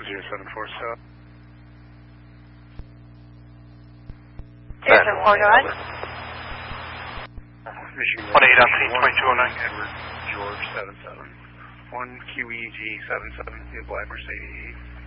074 074, go ahead. Michigan 1-8 on scene, 2209. Edward George 77. 1 QEG 77, the black Mercedes.